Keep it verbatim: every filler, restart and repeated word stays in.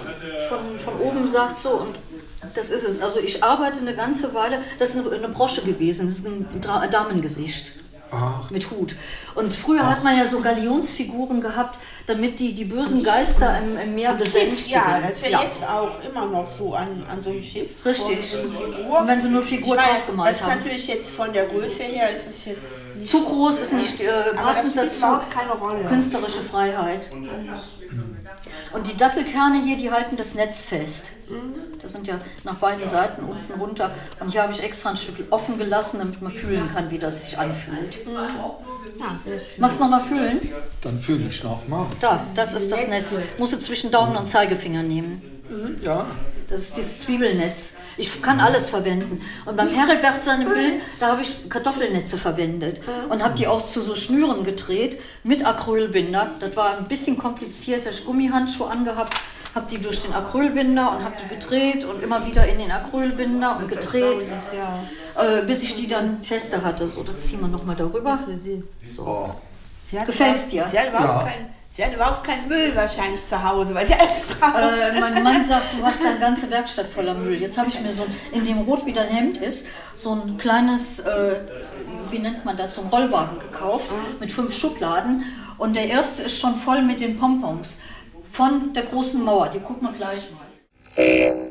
von, von oben sagt so und das ist es. Also ich arbeite eine ganze Weile, das ist eine, eine Brosche gewesen, das ist ein Dra- Damengesicht. Ach. Mit Hut. Und früher Ach. hat man ja so Galionsfiguren gehabt, damit die die bösen Geister im, im Meer besänftigen. Ja, das wäre ja. jetzt auch immer noch so an, an so einem Schiff. Richtig. Und wenn sie nur Figur ich mein, drauf gemalt haben. Das ist natürlich jetzt von der Größe her, ist es jetzt nicht zu groß, ist nicht äh, passend dazu. Keine Rolle. Künstlerische Freiheit. Und die Dattelkerne hier, die halten das Netz fest. Das sind ja nach beiden Seiten unten runter. Und hier habe ich extra ein Stück offen gelassen, damit man fühlen kann, wie das sich anfühlt. Ja, magst du noch mal fühlen? Dann fühle ich noch mal. Da, das ist das Netz. Musst du zwischen Daumen und Zeigefinger nehmen. Ja. Das ist dieses Zwiebelnetz. Ich kann alles verwenden. Und beim Heribert seinem Bild, da habe ich Kartoffelnetze verwendet. Und habe die auch zu so Schnüren gedreht mit Acrylbinder. Das war ein bisschen kompliziert. Ich Gummihandschuhe angehabt, habe die durch den Acrylbinder und habe die gedreht und immer wieder in den Acrylbinder und gedreht, äh, bis ich die dann feste hatte. So, da ziehen wir nochmal darüber. So. Gefällt es dir? Sie hat überhaupt kein Sie hat überhaupt keinen Müll wahrscheinlich zu Hause, weil sie alles braucht. Äh, mein Mann sagt, du hast deine ganze Werkstatt voller Müll. Jetzt habe ich mir so, ein, in dem Rot wie dein Hemd ist, so ein kleines, äh, wie nennt man das, so ein Rollwagen gekauft mit fünf Schubladen. Und der erste ist schon voll mit den Pompons von der großen Mauer. Die gucken wir gleich mal.